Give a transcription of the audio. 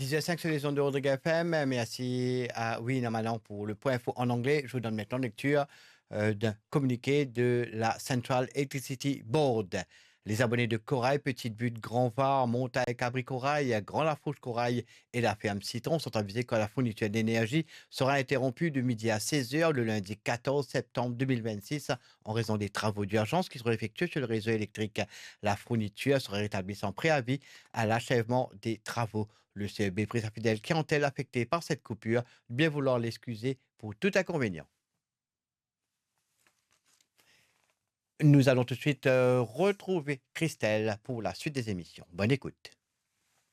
10h05 sur les ondes de Rodrigue FM. Merci à Wina Manon pour le point info en anglais. Je vous donne maintenant lecture d'un communiqué de la Central Electricity Board. Les abonnés de Corail, Petite Butte, Grand Var, Montaille, Cabri Corail, Grand Lafourche Corail et la ferme Citron sont avisés que la fourniture d'énergie sera interrompue de midi à 16h le lundi 14 septembre 2026 en raison des travaux d'urgence qui seront effectués sur le réseau électrique. La fourniture sera rétablie sans préavis à l'achèvement des travaux. Le CEB prie sa fidèle clientèle affectée par cette coupure de bien vouloir l'excuser pour tout inconvénient. Nous allons tout de suite retrouver Christelle pour la suite des émissions. Bonne écoute.